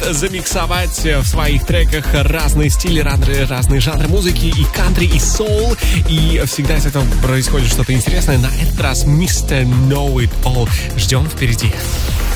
замиксовать в своих треках разные стили, разные жанры музыки, и кантри, и соул, и всегда из этого происходит что-то интересное. На этот раз Mr. Know It All. Ждем впереди.